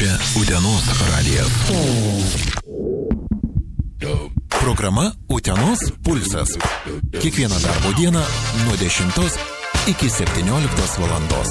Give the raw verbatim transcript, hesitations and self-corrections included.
Čia Utenos radijas. Programa Utenos pulsas. Kiekvieną darbo dieną nuo dešimtos iki septynioliktos valandos.